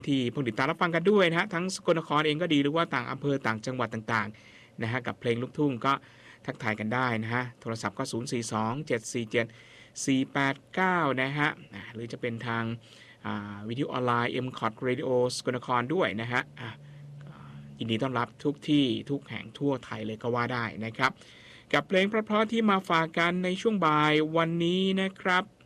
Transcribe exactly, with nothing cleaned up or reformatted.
ที่เพิ่งติดตามรับฟังกันด้วยนะฮะทั้งสกลนครเองก็ดีหรือว่าต่างอำเภอต่างจังหวัดต่างๆนะฮะกับเพลงลูกทุ่งก็ทักทายกันได้นะฮะโทรศัพท์ก็ศูนย์ สี่ สอง เจ็ด สี่ เจ็ด สี่ แปด เก้านะฮะหรือจะเป็นทางวิทยุออนไลน์ เอ็ม คอท Radio สกลนครด้วยนะฮะยินดีต้อนรับทุกที่ทุกแห่งทั่วไทยเลยก็ว่าได้นะครับกับเพลงเพราะๆที่มาฝากกันในช่วงบ่ายวันนี้นะครับ